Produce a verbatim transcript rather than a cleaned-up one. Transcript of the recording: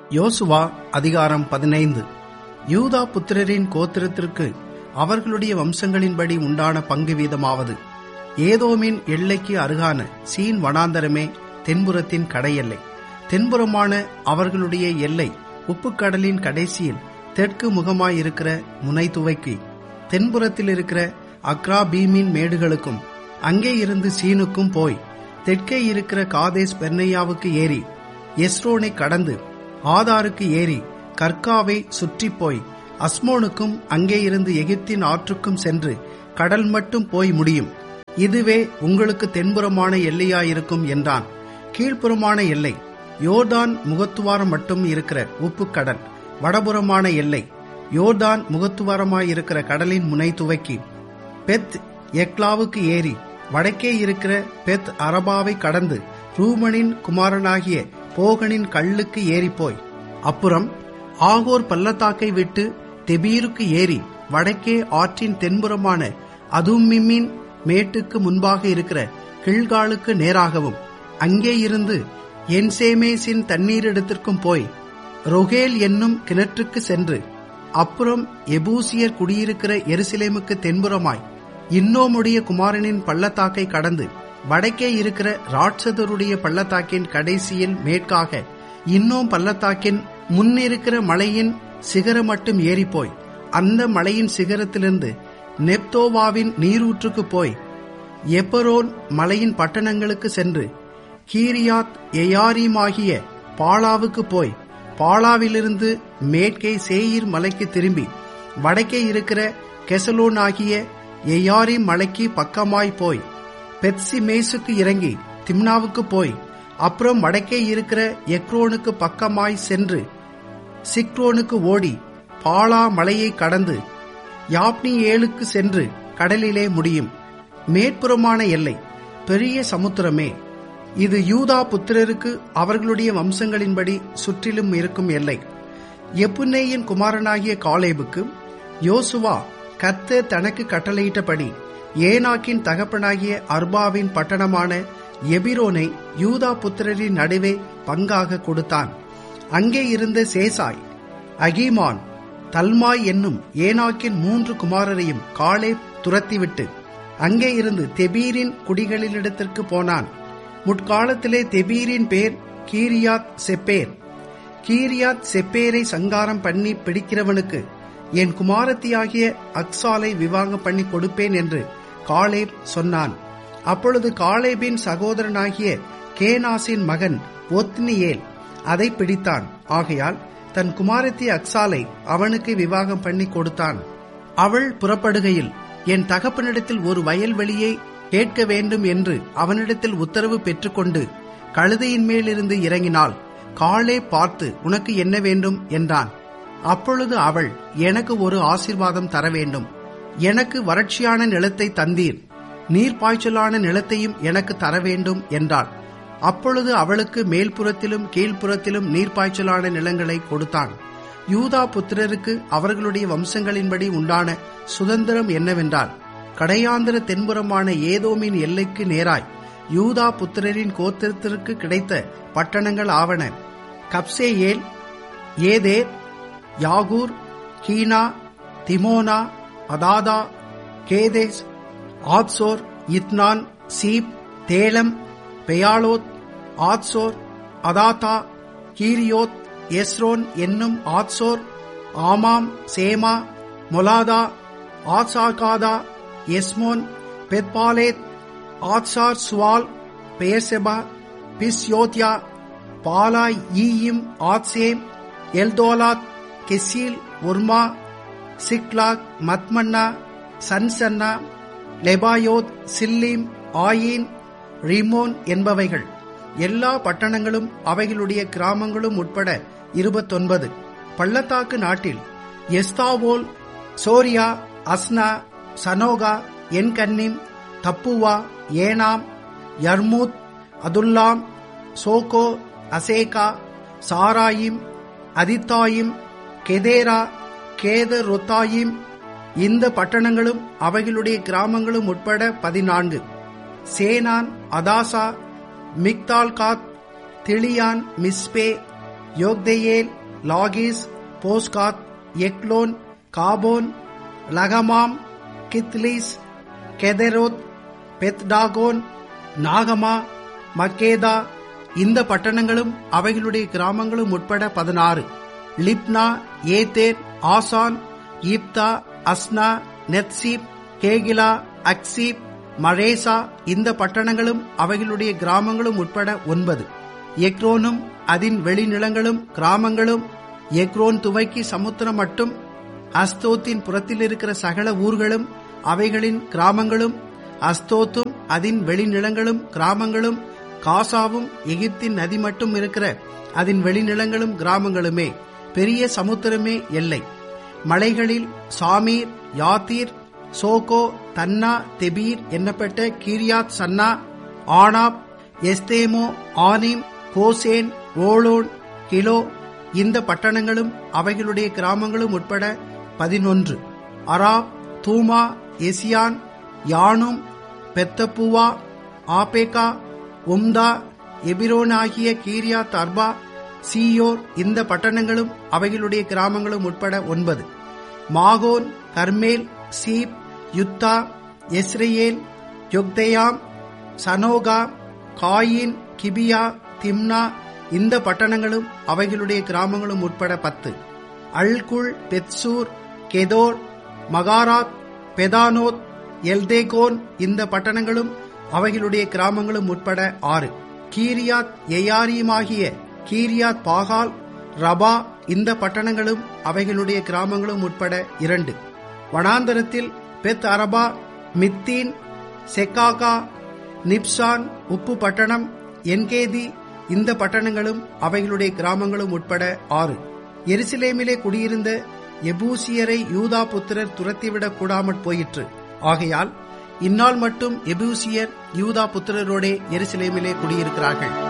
யோசுவா அதிகாரம் பதினைந்து. யூதா புத்திரரின் கோத்திரத்திற்கு அவர்களுடைய வம்சங்களின்படி உண்டான பங்கு வீதமாவது, ஏதோமின் எல்லைக்கு அருகான சீன் வனாந்தரமே தென்புறத்தின் கடையெல்லை. தென்புறமான அவர்களுடைய எல்லை உப்புக்கடலின் கடைசியில் தெற்கு முகமாயிருக்கிற முனை துவைக்கு தென்புறத்தில் இருக்கிற அக்ராபீமின் மேடுகளுக்கும் அங்கே இருந்து சீனுக்கும் போய் தெற்கே இருக்கிற காதேஸ் பெர்னேயாவுக்கு ஏறி எஸ்ரோனை கடந்து ஆதாருக்கு ஏறி கர்காவை சுற்றி போய் அஸ்மோனுக்கும் அங்கே இருந்து எகிப்தின் ஆற்றுக்கும் சென்று கடல் மட்டும் போய் முடியும். இதுவே உங்களுக்கு தென்புறமான எல்லையாயிருக்கும் என்றான். கீழ்ப்புறமான எல்லை யோர்தான் முகத்துவாரம் மட்டும் இருக்கிற உப்புக்கடல். வடபுறமான எல்லை யோர்தான் முகத்துவாரமாயிருக்கிற கடலின் முனை துவக்கி பெத் எக்லாவுக்கு ஏறி வடக்கே இருக்கிற பெத் அரபாவை கடந்து ரூமனின் குமாரனாகிய போகனின் கல்லுக்கு ஏறிப்போய் அப்புறம் ஆகோர் பள்ளத்தாக்கை விட்டு தெபீருக்கு ஏறி வடக்கே ஆற்றின் தென்புறமான அதும்மிமின் மேட்டுக்கு முன்பாக இருக்கிற கில்காலுக்கு நேராகவும் அங்கே இருந்து என்சேமேசின் தண்ணீரிடத்திற்கும் போய் ரொகேல் என்னும் கிணற்றுக்கு சென்று அப்புறம் எபூசியர் குடியிருக்கிற எருசலேமுக்கு தென்புறமாய் இன்னோமுடைய குமாரனின் பள்ளத்தாக்கை கடந்து வடக்கே இருக்கிற ராட்சதருடைய பள்ளத்தாக்கின் கடைசியில் மேற்காக இன்னும் பள்ளத்தாக்கின் முன்னிருக்கிற மலையின் சிகரம் மட்டும் ஏறிப்போய் அந்த மலையின் சிகரத்திலிருந்து நெப்தோவாவின் நீரூற்றுக்கு போய் எப்பரோன் மலையின் பட்டணங்களுக்கு சென்று கீரியாத் எயாரீமாகிய பாலாவுக்கு போய் பாலாவிலிருந்து மேற்கே சேயீர் மலைக்கு திரும்பி வடக்கே இருக்கிற கெசலோனாகிய எயாரீம் மலைக்கு பக்கமாய் போய் பெத்சிமேசுக்கு இறங்கி திம்னாவுக்கு போய் அப்புறம் வடக்கே இருக்கிற எக்ரோனுக்கு பக்கமாய் சென்று சிக்ரோனுக்கு ஓடி பாலா மலையை கடந்து யாப்னியேலுக்கு சென்று கடலிலே முடியும். மேற்புறமான எல்லை பெரிய சமுத்திரமே. இது யூதா புத்திரருக்கு அவர்களுடைய வம்சங்களின்படி சுற்றிலும் இருக்கும் எல்லை. எப்புன்னேயின் குமாரனாகிய காலேபுக்கு யோசுவா கர்த்தர் தனக்கு கட்டளையிட்டபடி ஏனாக்கின் தகப்பனாகிய அர்பாவின் பட்டணமான எபிரோனை யூதா புத்திரரின் நடுவே பங்காக கொடுத்தான். அங்கே இருந்த சேசாய், அகிமான், தல்மாய் என்னும் ஏனாக்கின் மூன்று குமாரரையும் காலே துரத்திவிட்டு அங்கே இருந்து தெபீரின் குடிகளிடத்திற்கு போனான். முற்காலத்திலே தெபீரின் பேர் கீரியாத் செப்பேர். கீரியாத் செப்பேரை சங்காரம் பண்ணி பிடிக்கிறவனுக்கு என் குமாரத்தியாகிய அக்சாலை விவாகம் பண்ணி கொடுப்பேன் என்று காலேப் சொன்னான். அப்பொழுது காலேபின் சகோதரனாகிய கேனாசின் மகன் ஒத்னியேல் அதை பிடித்தான். ஆகையால் தன் குமாரத்தி அக்சாலை அவனுக்கு விவாகம் பண்ணி கொடுத்தான். அவள் புறப்படுகையில் என் தகப்பனிடத்தில் ஒரு வயல்வெளியை கேட்க வேண்டும் என்று அவனிடத்தில் உத்தரவு பெற்றுக்கொண்டு கழுதையின் மேலிருந்து இறங்கினாள். காலே பார்த்து, உனக்கு என்ன வேண்டும் என்றான். அப்பொழுது அவள், எனக்கு ஒரு ஆசீர்வாதம் தர வேண்டும். எனக்கு வறட்சியான நிலத்தை தந்தீர், நீர்ப்பாய்ச்சலான நிலத்தையும் எனக்கு தர வேண்டும் என்றாள். அப்பொழுது அவளுக்கு மேல்புறத்திலும் கீழ்ப்புறத்திலும் நீர்ப்பாய்ச்சலான நிலங்களை கொடுத்தான். யூதா புத்திரருக்கு அவர்களுடைய வம்சங்களின்படி உண்டான சுதந்திரம் என்னவென்றால், கடையாந்திர தென்புறமான ஏதோமின் எல்லைக்கு நேராய் யூதா புத்திரரின் கோத்திரத்திற்கு கிடைத்த பட்டணங்கள் ஆவன: கப்சேயேல், ஏதேர், யாகூர், கீனா, திமோனா, அதாதா, கேதேஸ், ஆத்சோர், இத்னான், சீப், தேலம், பெயாலோத், ஆத்சோர், அதாதா, கீரியோத், எஸ்ரோன் என்னும் ஆத்சோர், ஆமாம், சேமா, மொலாதா, ஆத்சாகாதா, Heshmon, பெத்பாலேத், ஆத்சார் சுவால், Beersheba, பிஸ்யோத்யா, Bala, ஈயிம், ஆத்சேம், எல்தோலாத், கெசீல், ஒர்மா, சிக்லாக், மத்மன்னா, சன்சன்னா, Lebaoth, Shilhim, ஆயின், ரிமோன் என்பவைகள். எல்லா பட்டணங்களும் அவைகளுடைய கிராமங்களும் உட்பட இருபத்தொன்பது. பள்ளத்தாக்கு நாட்டில் எஸ்தாவோல், சோரியா, அஸ்னா, சனோகா, என்கன்னிம், தப்புவா, ஏனாம், யர்மூத், அதுல்லாம், சோகோ, அசேகா, சாராயிம், அதித்தாயிம், கெதேரா, கேதரொத்தாயிம், இந்த பட்டணங்களும் அவைகளுடைய கிராமங்களும் உட்பட பதினான்கு. சேனான், அதாசா, மிக்தால்காத், திளியான், மிஸ்பே, யோக்தேயேல், லாகீஸ், போஸ்காத், எக்லோன், காபோன், லகமாம், கித்லீஸ், கெதெரோத், பெத்டாகோன், நாகமா, மக்கேதா இந்த பட்டணங்களும் அவைகளுடைய கிராமங்களும் உட்பட பதினாறு. லிப்னா, ஏதேர், ஆசான், ஈப்தா, அஸ்னா, நெத்சீப், கேகிலா, அக்சீப், மரேசா இந்த பட்டணங்களும் அவைகளுடைய கிராமங்களும் உட்பட ஒன்பது. எக்ரோனும் அதன் வெளிநிலங்களும் கிராமங்களும், எக்ரோன் துவக்கி சமுத்திரம் மட்டும், அஸ்தோத்தின் புறத்தில் இருக்கிற சகல ஊர்களும் அவைகளின் கிராமங்களும், அஸ்தோத்தும் அதன் வெளிநிலங்களும் கிராமங்களும், காசாவும் எகிப்தின் நதி மட்டும் இருக்கிற அதன் வெளிநிலங்களும் கிராமங்களுமே. பெரிய சமுத்திரமே எல்லை. மலைகளில் சாமீர், யாத்தீர், சோகோ, தன்னா, தெபீர் என்னப்பட்ட கீரியாத் சன்னா, ஆனாப், எஸ்தேமோ, ஆனிம், கோசேன், ஓலோன், கிலோ இந்த பட்டணங்களும் அவைகளுடைய கிராமங்களும் உட்பட பதினொன்று. அராப், தூமா, எசியான், யானும், பெத்தப்புவா, ஆபேகா, உம்தா, எபிரோன் ஆகிய கீரியாத் அர்பா, சீயோர் இந்த பட்டணங்களும் அவைகளுடைய கிராமங்களும் உட்பட ஒன்பது. மாகோன், கர்மேல், cheap, Juttah, Jezreel, யொக்தேயாம், சனோகா, coin, கிபியா, Timna இந்த பட்டணங்களும் அவைகளுடைய கிராமங்களும் உட்பட பத்து. அல்குல், பெத்சூர், கெதோர், மகாராத், பெதானோத், எல்தேகோன் இந்த பட்டணங்களும் அவைகளுடைய கிராமங்களும் உட்பட ஆறு. கீரியாத் எயாரீமாகிய கீரியாத் பாகால், ரபா இந்த பட்டணங்களும் அவைகளுடைய கிராமங்களும் உட்பட இரண்டு. வனாந்தரத்தில் பெத் அரபா, மித்தீன், செக்காகா, நிப்சான் உப்பு பட்டணம், என்கேதி இந்த பட்டணங்களும் அவைகளுடைய கிராமங்களும் உட்பட ஆறு. எருசலேமிலே குடியிருந்த எபூசியரை யூதா புத்திரர் துரத்திவிடக் கூடாமற் போயிற்று. ஆகையால் இந்நாள் மட்டும் எபூசியர் யூதா புத்திரரோடே எருசலேமிலே குடியிருக்கிறார்கள்.